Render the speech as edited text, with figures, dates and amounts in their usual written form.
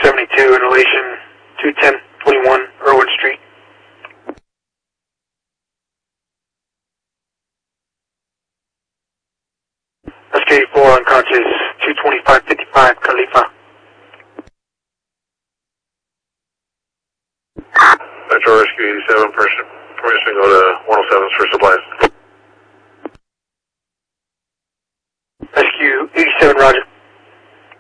72 in relation 21021 Irwin Street. SK4 unconscious 22555 Khalifa. Metro Rescue 87, permission to go to 107s for supplies.